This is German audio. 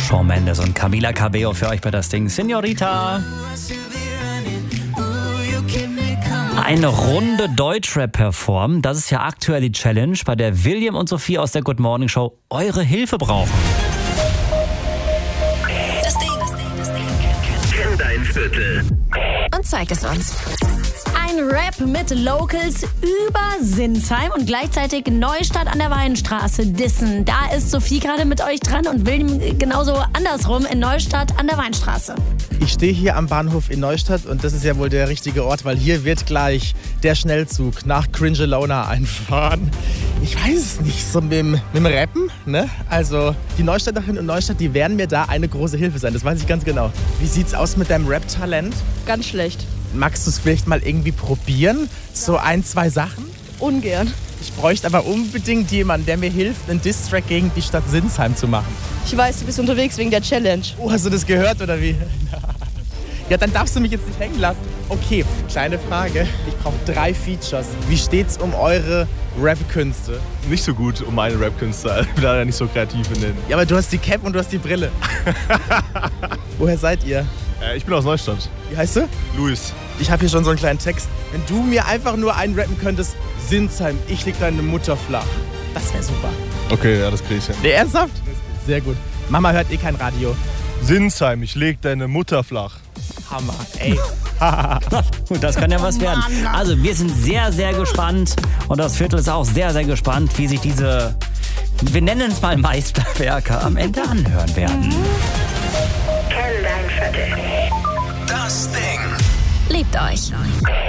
Shawn Mendes und Camila Cabello für euch bei das Ding Senorita. Eine Runde Deutschrap performen, das ist ja aktuell die Challenge, bei der William und Sophie aus der Good Morning Show eure Hilfe brauchen. Das Ding. Kenn dein Viertel. Und zeig es uns. Ein Rap mit Locals über Sinsheim und gleichzeitig Neustadt an der Weinstraße dissen. Da ist Sophie gerade mit euch dran und William genauso andersrum in Neustadt an der Weinstraße. Ich stehe hier am Bahnhof in Neustadt und das ist ja wohl der richtige Ort, weil hier wird gleich der Schnellzug nach Cringelona einfahren. Ich weiß es nicht, so mit dem Rappen, ne? Also die Neustadterinnen und Neustadt, die werden mir da eine große Hilfe sein, das weiß ich ganz genau. Wie sieht's aus mit deinem Rap-Talent? Ganz schlecht. Magst du es vielleicht mal irgendwie probieren? So 1, 2 Sachen? Ungern. Ich bräuchte aber unbedingt jemanden, der mir hilft, einen Diss-Track gegen die Stadt Sinsheim zu machen. Ich weiß, du bist unterwegs wegen der Challenge. Oh, hast du das gehört oder wie? Ja, dann darfst du mich jetzt nicht hängen lassen. Okay, kleine Frage. Ich brauche 3 Features. Wie steht's um eure Rap-Künste? Nicht so gut um meine Rap-Künste. Ich bin leider nicht so kreativ in den. Ja, aber du hast die Cap und du hast die Brille. Woher seid ihr? Ich bin aus Neustadt. Wie heißt du? Luis. Ich habe hier schon so einen kleinen Text. Wenn du mir einfach nur einrappen könntest, Sinsheim, ich leg deine Mutter flach. Das wäre super. Okay, ja, das krieg ich hin. Nee, ernsthaft? Sehr gut. Mama hört eh kein Radio. Sinsheim, ich leg deine Mutter flach. Hammer, ey. Gut, das kann ja was werden. Also wir sind sehr, sehr gespannt und das Viertel ist auch sehr, sehr gespannt, wie sich diese, wir nennen es mal Meisterwerke, am Ende anhören werden. Kenn dein Viertel. Liebt euch.